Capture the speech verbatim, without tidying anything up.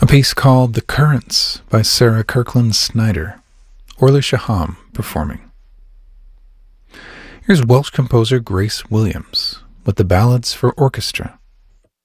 a piece called The Currents by Sarah Kirkland Snyder, Orly Shaham performing. Here's Welsh composer Grace Williams with the Ballads for Orchestra.